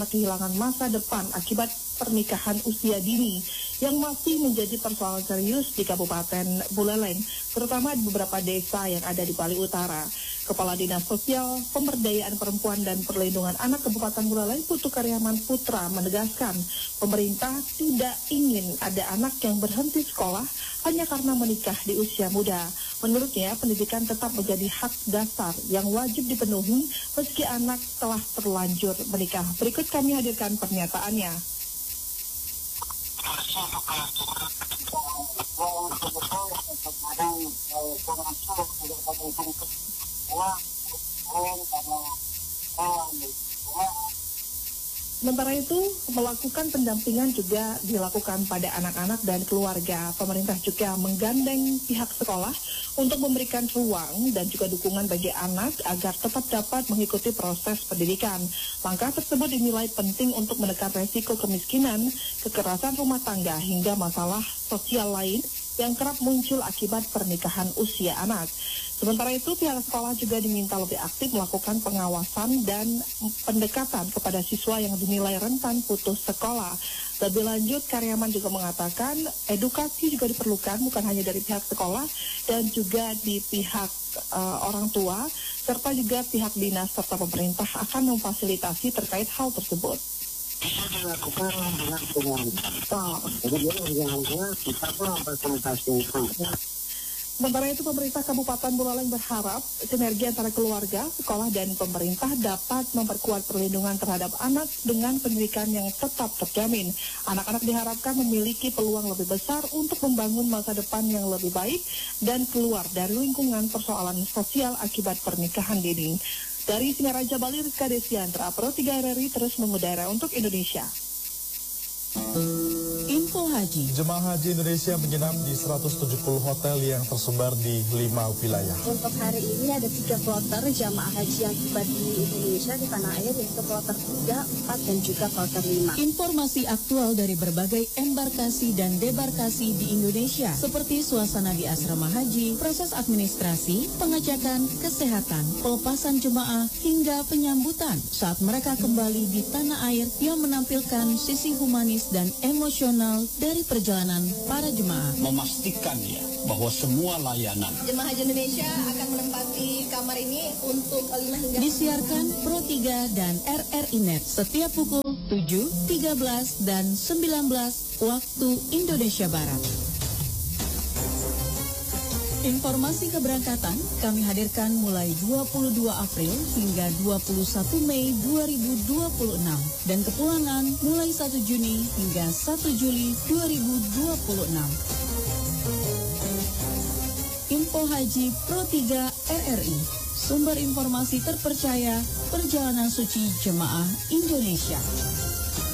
kehilangan masa depan akibat pernikahan usia dini yang masih menjadi persoalan serius di Kabupaten Buleleng, terutama di beberapa desa yang ada di Bali Utara. Kepala Dinas Sosial, Pemberdayaan Perempuan dan Perlindungan Anak Kabupaten Buleleng, Putu Karyaman Putra, menegaskan pemerintah tidak ingin ada anak yang berhenti sekolah hanya karena menikah di usia muda. Menurutnya, pendidikan tetap menjadi hak dasar yang wajib dipenuhi meski anak telah terlanjur menikah. Berikut kami hadirkan pernyataannya. Sementara itu, melakukan pendampingan juga dilakukan pada anak-anak dan keluarga. Pemerintah juga menggandeng pihak sekolah untuk memberikan ruang dan juga dukungan bagi anak agar tetap dapat mengikuti proses pendidikan. Langkah tersebut dinilai penting untuk menekan resiko kemiskinan, kekerasan rumah tangga, hingga masalah sosial lain yang kerap muncul akibat pernikahan usia anak. Sementara itu, pihak sekolah juga diminta lebih aktif melakukan pengawasan dan pendekatan kepada siswa yang dinilai rentan putus sekolah. Lebih lanjut, Karyaman juga mengatakan edukasi juga diperlukan bukan hanya dari pihak sekolah dan juga di pihak orang tua, serta juga pihak dinas serta pemerintah akan memfasilitasi terkait hal tersebut. Bisa dilakukan dengan pemerintah. Jadi kita pun memfasilitasi itu. Sementara itu, pemerintah Kabupaten Buleleng berharap sinergi antara keluarga, sekolah, dan pemerintah dapat memperkuat perlindungan terhadap anak dengan pendidikan yang tetap terjamin. Anak-anak diharapkan memiliki peluang lebih besar untuk membangun masa depan yang lebih baik dan keluar dari lingkungan persoalan sosial akibat pernikahan dini. Dari Singaraja, Bali, Rizka Desiandra, Pro 3 RRI terus mengudara untuk Indonesia. Info Haji. Jemaah Haji Indonesia menginap di 170 hotel yang tersebar di 5 wilayah. Untuk hari ini ada 3 kloter jamaah haji yang tiba di Indonesia di tanah air, yaitu kloter 3, 4, dan juga kloter 5. Informasi aktual dari berbagai embarkasi dan debarkasi di Indonesia, seperti suasana di asrama haji, proses administrasi, pengecekan, kesehatan, pelepasan jemaah, hingga penyambutan saat mereka kembali di tanah air yang menampilkan sisi humanis dan emosional dari perjalanan para jemaah. Memastikan ya bahwa semua layanan Jemaah Haji Indonesia akan menempati kamar ini untuk 5 hingga disiarkan Pro 3 dan RRI Net setiap pukul 7, 13, dan 19 waktu Indonesia Barat. Informasi keberangkatan kami hadirkan mulai 22 April hingga 21 Mei 2026 dan kepulangan mulai 1 Juni hingga 1 Juli 2026. Info Haji Pro 3 RRI, sumber informasi terpercaya perjalanan suci jemaah Indonesia.